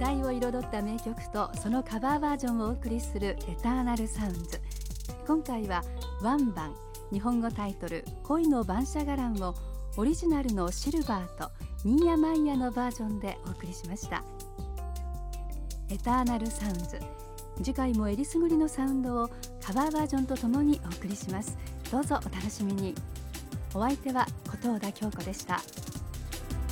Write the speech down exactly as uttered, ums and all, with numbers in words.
代を彩った名曲とそのカバーバージョンをお送りするエターナルサウンズ。今回はワンバン、日本語タイトル恋の晩舎伽藍をオリジナルのシルバーとミーヤマイヤのバージョンでお送りしました。エターナルサウンズ、次回もえりすぐりのサウンドをカバーバージョンとともにお送りします。どうぞお楽しみに。お相手は琴小田京子でした。